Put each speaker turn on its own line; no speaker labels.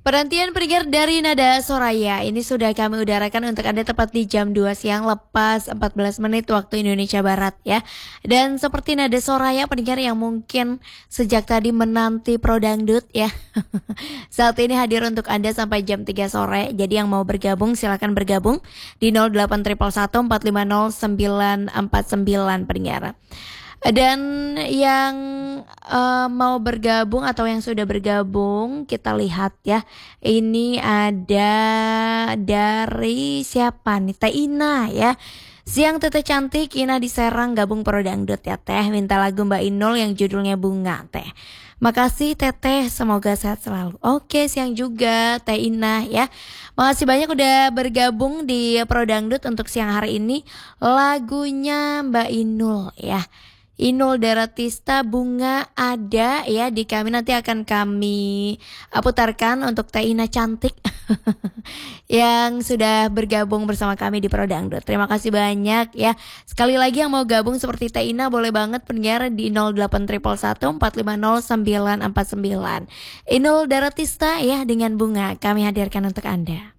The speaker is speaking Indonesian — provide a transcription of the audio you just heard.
Penantian pendengar dari Nada Soraya ini sudah kami udarakan untuk Anda tepat di jam 2 siang lepas 14 menit waktu Indonesia Barat ya. Dan seperti Nada Soraya pendengar yang mungkin sejak tadi menanti Pro Dangdut ya. Saat ini hadir untuk Anda sampai jam 3 sore. Jadi yang mau bergabung silakan bergabung di 0811 450 949 pendengar. Dan yang mau bergabung atau yang sudah bergabung kita lihat ya. Ini ada dari siapa nih? Teh Ina ya. Siang Teteh cantik, Ina di Serang gabung Pro Dangdut ya Teh. Minta lagu Mbak Inul yang judulnya Bunga Teh. Makasih Teteh, semoga sehat selalu. Oke, siang juga Teh Ina ya. Makasih banyak udah bergabung di Pro Dangdut untuk siang hari ini. Lagunya Mbak Inul ya. Inul Daratista Bunga ada ya di kami, nanti akan kami putarkan untuk Teh Ina cantik yang sudah bergabung bersama kami di Pro Dangdut. Terima kasih banyak ya. Sekali lagi yang mau gabung seperti Teh Ina boleh banget pendengar di 0811 450 949. Inul Daratista ya dengan Bunga kami hadirkan untuk Anda.